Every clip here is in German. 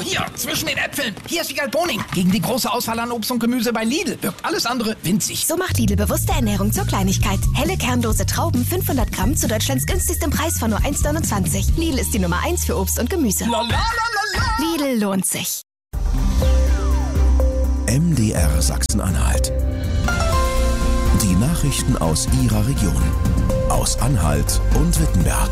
So, hier, zwischen den Äpfeln. Hier ist Wiegald Boning. Gegen die große Auswahl an Obst und Gemüse bei Lidl wirkt alles andere winzig. So macht Lidl bewusste Ernährung zur Kleinigkeit. Helle kernlose Trauben, 500 Gramm zu Deutschlands günstigstem Preis von nur 1,29. Lidl ist die Nummer 1 für Obst und Gemüse. La, la, la, la, la. Lidl lohnt sich. MDR Sachsen-Anhalt. Die Nachrichten aus Ihrer Region. Aus Anhalt und Wittenberg.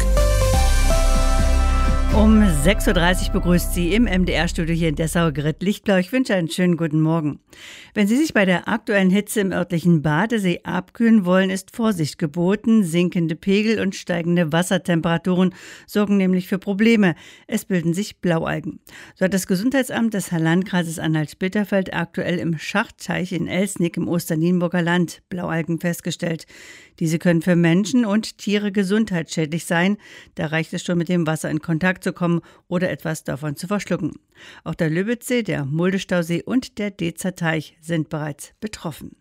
Um 6.30 Uhr begrüßt Sie im MDR-Studio hier in Dessau Grit Lichtblau. Ich wünsche einen schönen guten Morgen. Wenn Sie sich bei der aktuellen Hitze im örtlichen Badesee abkühlen wollen, ist Vorsicht geboten. Sinkende Pegel und steigende Wassertemperaturen sorgen nämlich für Probleme. Es bilden sich Blaualgen. So hat das Gesundheitsamt des Landkreises Anhalt-Bitterfeld aktuell im Schachtteich in Elsnig im Osternienburger Land Blaualgen festgestellt. Diese können für Menschen und Tiere gesundheitsschädlich sein. Da reicht es schon, mit dem Wasser in Kontakt zu kommen oder etwas davon zu verschlucken. Auch der Lübbetsee, der Muldestausee und der Dezer Teich sind bereits betroffen.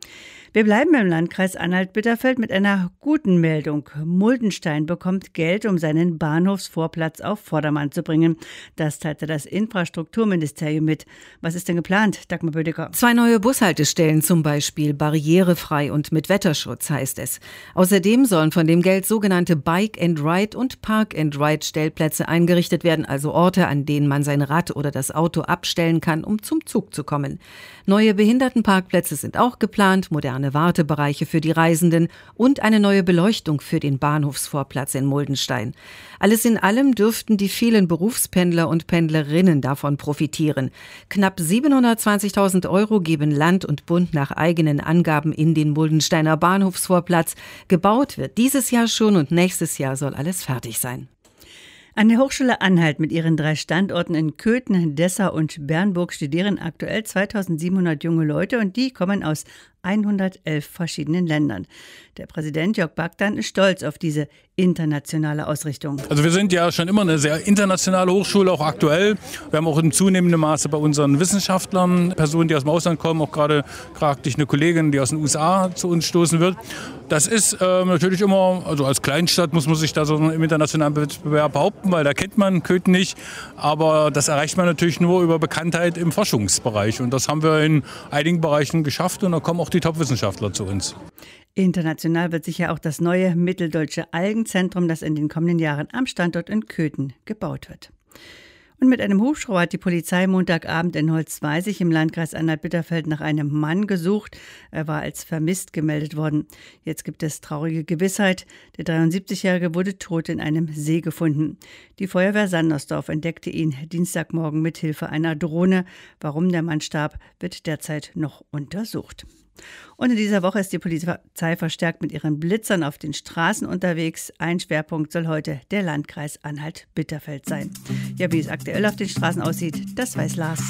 Wir bleiben im Landkreis Anhalt-Bitterfeld mit einer guten Meldung. Muldenstein bekommt Geld, um seinen Bahnhofsvorplatz auf Vordermann zu bringen. Das teilte das Infrastrukturministerium mit. Was ist denn geplant, Dagmar Bödecker? 2 neue Bushaltestellen zum Beispiel, barrierefrei und mit Wetterschutz heißt es. Außerdem sollen von dem Geld sogenannte Bike-and-Ride- und Park-and-Ride-Stellplätze eingerichtet werden, also Orte, an denen man sein Rad oder das Auto abstellen kann, um zum Zug zu kommen. Neue Behindertenparkplätze sind auch geplant, moderne Wartebereiche für die Reisenden und eine neue Beleuchtung für den Bahnhofsvorplatz in Muldenstein. Alles in allem dürften die vielen Berufspendler und Pendlerinnen davon profitieren. Knapp 720.000 € geben Land und Bund nach eigenen Angaben in den Muldensteiner Bahnhofsvorplatz. Gebaut wird dieses Jahr schon und nächstes Jahr soll alles fertig sein. An der Hochschule Anhalt mit ihren 3 Standorten in Köthen, Dessau und Bernburg studieren aktuell 2700 junge Leute und die kommen aus 111 verschiedenen Ländern. Der Präsident Jörg Bagdan ist stolz auf diese internationale Ausrichtung. Also wir sind ja schon immer eine sehr internationale Hochschule, auch aktuell. Wir haben auch in zunehmendem Maße bei unseren Wissenschaftlern Personen, die aus dem Ausland kommen, auch gerade praktisch eine Kollegin, die aus den USA zu uns stoßen wird. Das ist natürlich immer, also als Kleinstadt muss man sich da so im internationalen Wettbewerb behaupten, weil da kennt man Köthen nicht. Aber das erreicht man natürlich nur über Bekanntheit im Forschungsbereich. Und das haben wir in einigen Bereichen geschafft und da kommen auch die Top-Wissenschaftler zu uns. International wird sicher auch das neue Mitteldeutsche Algenzentrum, das in den kommenden Jahren am Standort in Köthen gebaut wird. Und mit einem Hubschrauber hat die Polizei Montagabend in Holzweisig im Landkreis Anhalt-Bitterfeld nach einem Mann gesucht. Er war als vermisst gemeldet worden. Jetzt gibt es traurige Gewissheit. Der 73-Jährige wurde tot in einem See gefunden. Die Feuerwehr Sandersdorf entdeckte ihn Dienstagmorgen mit Hilfe einer Drohne. Warum der Mann starb, wird derzeit noch untersucht. Und in dieser Woche ist die Polizei verstärkt mit ihren Blitzern auf den Straßen unterwegs. Ein Schwerpunkt soll heute der Landkreis Anhalt-Bitterfeld sein. Ja, wie es aktuell auf den Straßen aussieht, das weiß Lars.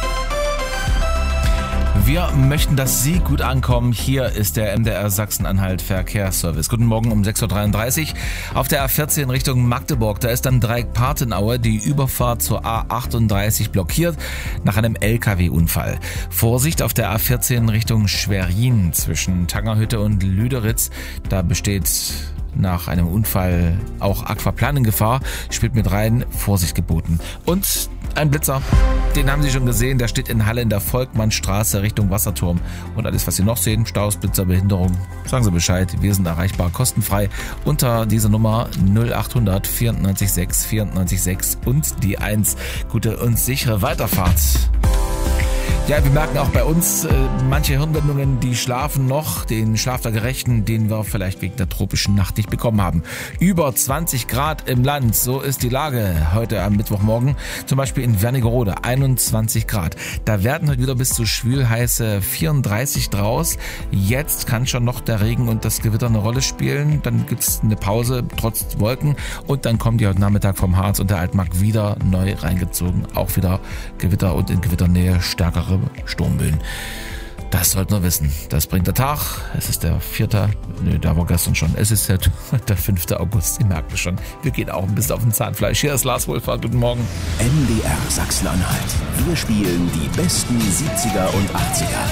Wir möchten, dass Sie gut ankommen. Hier ist der MDR Sachsen-Anhalt Verkehrsservice. Guten Morgen um 6.33 Uhr. Auf der A14 Richtung Magdeburg, da ist am Dreieck Partenaue die Überfahrt zur A38 blockiert nach einem LKW-Unfall. Vorsicht auf der A14 Richtung Schwerin zwischen Tangerhütte und Lüderitz. Da besteht nach einem Unfall auch Aquaplaning-Gefahr. Spielt mit rein, Vorsicht geboten. Und ein Blitzer, den haben Sie schon gesehen, der steht in Halle in der Volkmannstraße Richtung Wasserturm. Und alles, was Sie noch sehen, Staus, Blitzer, Behinderung, sagen Sie Bescheid. Wir sind erreichbar kostenfrei unter dieser Nummer 0800 94 6 94 6 und die 1. Gute und sichere Weiterfahrt. Ja, wir merken auch bei uns, manche Hirnwindungen, die schlafen noch, den Schlaf der Gerechten, den wir vielleicht wegen der tropischen Nacht nicht bekommen haben. Über 20 Grad im Land, so ist die Lage heute am Mittwochmorgen. Zum Beispiel in Wernigerode 21 Grad. Da werden heute wieder bis zu schwülheiße 34 draus. Jetzt kann schon noch der Regen und das Gewitter eine Rolle spielen. Dann gibt's eine Pause trotz Wolken und dann kommen die heute Nachmittag vom Harz und der Altmark wieder neu reingezogen. Auch wieder Gewitter und in Gewitternähe stärkere Sturmböen. Das sollten wir wissen. Das bringt der Tag. Es ist der 4. Da war gestern schon. Es ist der 5. August. Sie merken schon. Wir gehen auch ein bisschen auf den Zahnfleisch. Hier ist Lars Wohlfahrt. Guten Morgen. MDR Sachsen-Anhalt. Wir spielen die besten 70er und 80er.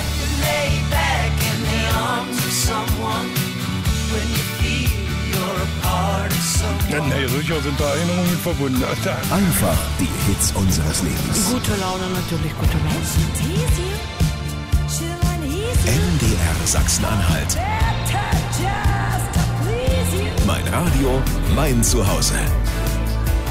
Ja, nee, sicher sind da Erinnerungen verbunden. Einfach die Hits unseres Lebens. Gute Laune natürlich, gute Laune. MDR Sachsen-Anhalt. Mein Radio, mein Zuhause.